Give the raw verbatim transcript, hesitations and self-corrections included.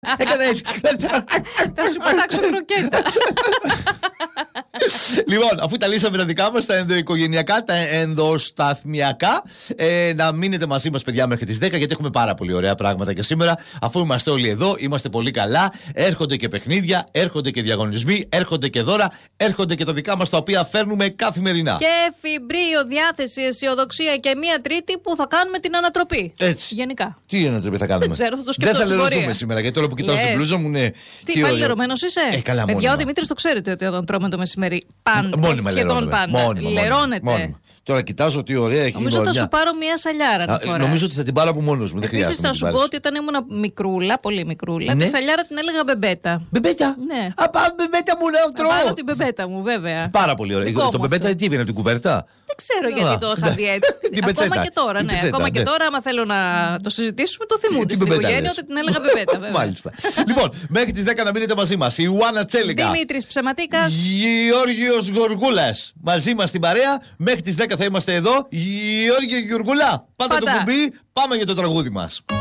Έκανα έτσι. Θα σου πετάξω κροκέτα. Λοιπόν, αφού τα λύσαμε τα δικά μας, τα ενδοοικογενειακά, τα ενδοσταθμιακά, ε, να μείνετε μαζί μας, παιδιά, μέχρι τις δέκα, γιατί έχουμε πάρα πολύ ωραία πράγματα και σήμερα. Αφού είμαστε όλοι εδώ, είμαστε πολύ καλά. Έρχονται και παιχνίδια, έρχονται και διαγωνισμοί, έρχονται και δώρα, έρχονται και τα δικά μας τα οποία φέρνουμε καθημερινά. Και εφημπρείο, διάθεση, αισιοδοξία και μία τρίτη που θα κάνουμε την ανατροπή. Έτσι. Γενικά. Τι ανατροπή θα κάνουμε? Δεν ξέρω, θα το σκεφτώ. Δεν θα στην λερωθούμε πορεία. σήμερα, γιατί τώρα που κοιτάω στην μπλούζα μου είναι. Τι, πάλι λερωμένος είσαι? Ε, καλά, παιδιά, μόνιμα. ο Δημήτρης το ξέρετε ότι όταν τρώμε το μεσημέρι πάντα. Μόνιμα σχεδόν λερώνομαι. πάντα. Μόνιμα, μόνιμα, λερώνεται. μόνιμα. Τώρα κοιτάζω τι ωραία έχει. Νομίζω θα σου πάρω μία σαλιάρα να φοράς. Νομίζω ότι θα την πάρω από μόνος μου. Δεν χρειάζεται. Επίσης θα σου πω ότι όταν ήμουν μικρούλα, πολύ μικρούλα, Ναι. τη σαλιάρα την έλεγα μπεμπέτα. Μπεμπέτα. Ναι. Α, πάμε μπεμπέτα μου, λέω τρώω. Πάρω την μπεμπέτα μου, βέβαια. Πάρα πολύ ωραία. Δικό Το μου μπεμπέτα αυτό. τι έβγαινε από την κουβέρτα? Δεν ξέρω Α, γιατί το είχα ναι. δει έτσι. Την Ακόμα πετσέτα. και τώρα, Την ναι. πετσέτα, Ακόμα και ναι. τώρα, άμα θέλω να το συζητήσουμε, το θυμούνται Τι στην μπεμπέτα οικογένεια λες? ότι την έλεγα μπεμπέτα, βέβαια. Μάλιστα. Λοιπόν, μέχρι τις δέκα να μείνετε μαζί μας. Η Ιουάννα Τσέλικα. Δημήτρης Ψεματίκας. Γεώργιος Γοργούλας. Μαζί μας στην παρέα. Μέχρι τις δέκα θα είμαστε εδώ. Γεώργιο Γεωργούλα. Πάντα το Πάντα. κουμπί. Πάμε για το τραγούδι μας.